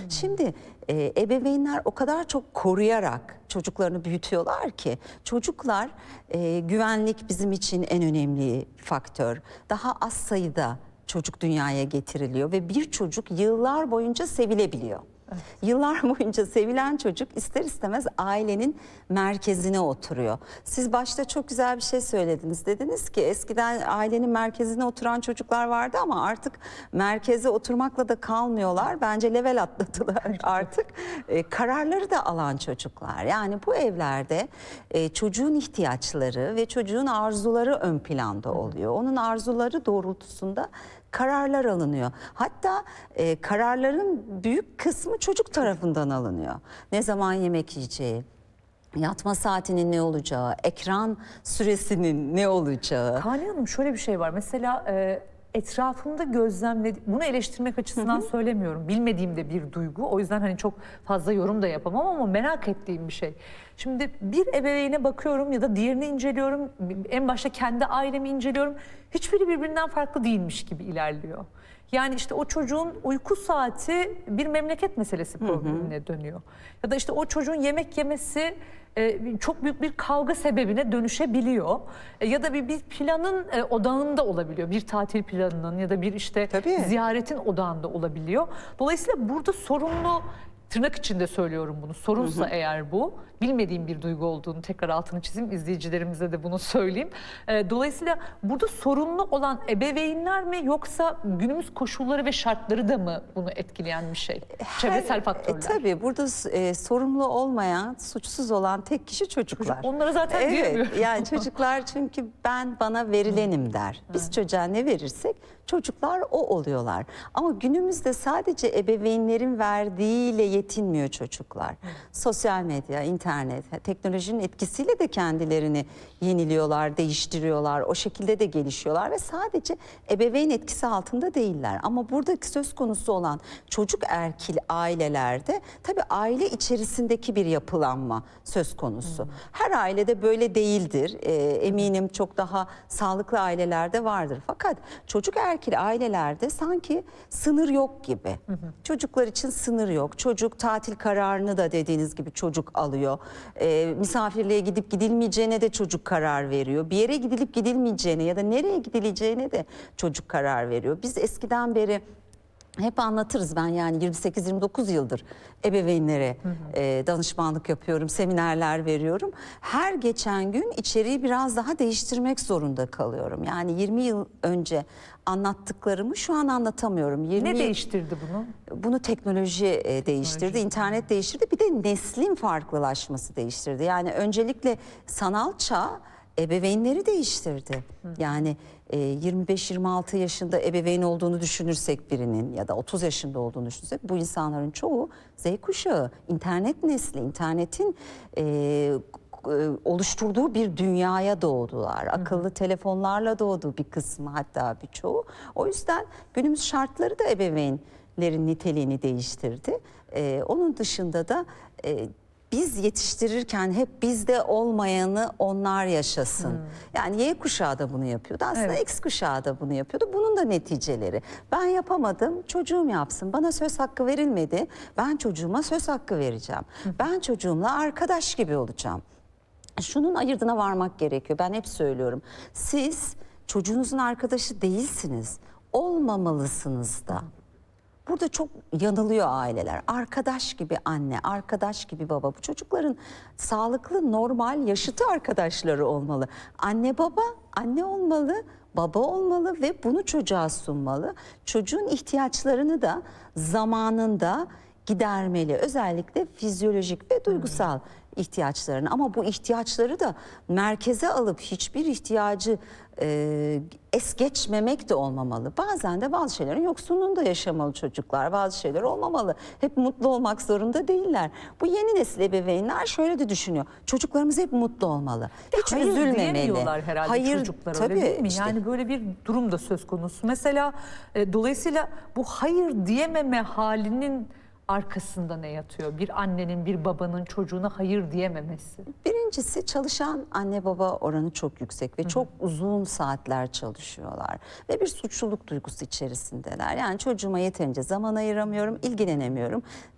Şimdi ebeveynler o kadar çok koruyarak çocuklarını büyütüyorlar ki çocuklar güvenlik bizim için en önemli faktör. Daha az sayıda çocuk dünyaya getiriliyor ve bir çocuk yıllar boyunca sevilebiliyor. Evet. Yıllar boyunca sevilen çocuk ister istemez ailenin merkezine oturuyor. Siz başta çok güzel bir şey söylediniz. Dediniz ki eskiden ailenin merkezine oturan çocuklar vardı ama artık merkeze oturmakla da kalmıyorlar. Bence level atladılar artık. Kararları da alan çocuklar. Yani bu evlerde çocuğun ihtiyaçları ve çocuğun arzuları ön planda oluyor. Onun arzuları doğrultusunda kararlar alınıyor. Hatta kararların büyük kısmı çocuk tarafından alınıyor. Ne zaman yemek yiyeceği, yatma saatinin ne olacağı, ekran süresinin ne olacağı. Kani Hanım, şöyle bir şey var. Mesela etrafımda gözlemlediğim, bunu eleştirmek açısından söylemiyorum. Bilmediğim de bir duygu. O yüzden hani çok fazla yorum da yapamam ama merak ettiğim bir şey. Şimdi bir ebeveyne bakıyorum ya da diğerini inceliyorum. En başta kendi ailemi inceliyorum. Hiçbiri birbirinden farklı değilmiş gibi ilerliyor. Yani işte o çocuğun uyku saati bir memleket meselesi problemine dönüyor. Ya da işte o çocuğun yemek yemesi çok büyük bir kavga sebebine dönüşebiliyor. Ya da bir planın odağında olabiliyor. Bir tatil planının ya da bir işte ziyaretin odağında olabiliyor. Dolayısıyla burada sorumlu, tırnak içinde söylüyorum bunu, sorunsa eğer bu, bilmediğim bir duygu olduğunu tekrar altını çizeyim, izleyicilerimize de bunu söyleyeyim. Dolayısıyla burada sorumlu olan ebeveynler mi, yoksa günümüz koşulları ve şartları da mı bunu etkileyen bir şey? Çevresel faktörler. Tabii burada sorumlu olmayan, suçsuz olan tek kişi çocuklar. Onlara zaten diyemiyorum. Yani çocuklar çünkü bana verilenim der. Biz çocuğa ne verirsek çocuklar o oluyorlar. Ama günümüzde sadece ebeveynlerin verdiğiyle yetinmiyor çocuklar. Sosyal medya, internet, teknolojinin etkisiyle de kendilerini yeniliyorlar, değiştiriyorlar. O şekilde de gelişiyorlar ve sadece ebeveyn etkisi altında değiller. Ama buradaki söz konusu olan çocuk erkil ailelerde tabii aile içerisindeki bir yapılanma söz konusu. Her ailede böyle değildir. Eminim çok daha sağlıklı ailelerde vardır. Fakat çocuk erkil ailelerde sanki sınır yok gibi. Çocuklar için sınır yok. Çocuk tatil kararını da dediğiniz gibi çocuk alıyor. Misafirliğe gidip gidilmeyeceğine de çocuk karar veriyor. Bir yere gidilip gidilmeyeceğine ya da nereye gidileceğine de çocuk karar veriyor. Biz eskiden beri hep anlatırız, ben yani 28-29 yıldır ebeveynlere danışmanlık yapıyorum, seminerler veriyorum. Her geçen gün içeriği biraz daha değiştirmek zorunda kalıyorum. Yani 20 yıl önce anlattıklarımı şu an anlatamıyorum. Ne değiştirdi bunu? Bunu teknoloji değiştirdi, internet değiştirdi. Bir de neslin farklılaşması değiştirdi. Yani öncelikle sanal çağ ebeveynleri değiştirdi. Yani 25-26 yaşında ebeveyn olduğunu düşünürsek birinin ya da 30 yaşında olduğunu düşünürsek bu insanların çoğu Z kuşağı, internet nesli, internetin oluşturduğu bir dünyaya doğdular. Akıllı telefonlarla doğdu bir kısmı, hatta birçoğu. O yüzden günümüz şartları da ebeveynlerin niteliğini değiştirdi. Onun dışında da biz yetiştirirken hep bizde olmayanı onlar yaşasın. Yani Y kuşağı da bunu yapıyordu. Aslında X kuşağı da bunu yapıyordu. Bunun da neticeleri. Ben yapamadım, çocuğum yapsın. Bana söz hakkı verilmedi. Ben çocuğuma söz hakkı vereceğim. Ben çocuğumla arkadaş gibi olacağım. Şunun ayırdına varmak gerekiyor. Ben hep söylüyorum. Siz çocuğunuzun arkadaşı değilsiniz. Olmamalısınız da. Burada çok yanılıyor aileler. Arkadaş gibi anne, arkadaş gibi baba. Bu çocukların sağlıklı, normal, yaşıtı arkadaşları olmalı. Anne baba, anne olmalı, baba olmalı ve bunu çocuğa sunmalı. Çocuğun ihtiyaçlarını da zamanında gidermeli. Özellikle fizyolojik ve duygusal ihtiyaçlarını. Ama bu ihtiyaçları da merkeze alıp hiçbir ihtiyacı es geçmemek de olmamalı. Bazen de bazı şeylerin yoksunluğunda yaşamalı çocuklar. Bazı şeyler olmamalı. Hep mutlu olmak zorunda değiller. Bu yeni nesil ebeveynler şöyle de düşünüyor. Çocuklarımız hep mutlu olmalı. Hiç üzülmemeli. Diyemiyorlar herhalde çocuklar, öyle değil mi? Yani böyle bir durum da söz konusu. Mesela dolayısıyla bu hayır diyememe halinin arkasında ne yatıyor? Bir annenin, bir babanın çocuğuna hayır diyememesi. Birincisi, çalışan anne baba oranı çok yüksek ve çok uzun saatler çalışıyorlar. Ve bir suçluluk duygusu içerisindeler. Yani çocuğuma yeterince zaman ayıramıyorum, ilgilenemiyorum.